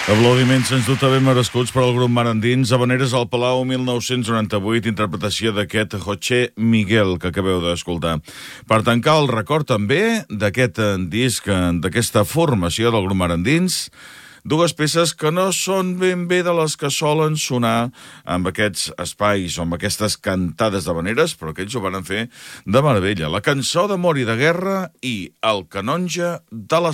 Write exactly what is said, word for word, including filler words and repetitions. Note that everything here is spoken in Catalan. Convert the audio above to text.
Aplaudiments sens dubte ben merescuts per al grup Mar Endins, Havaneres al Palau mil nou-cents noranta-vuit, interpretació d'aquest José Miguel que acabeu d'escoltar. Per tancar el record també d'aquest disc, d'aquesta formació del grup Mar Endins, dues peces que no són ben bé de les que solen sonar amb aquests espais o amb aquestes cantades d'havaneres, però que ells ho van fer de meravella. La cançó d'amor i de guerra i El canonge de la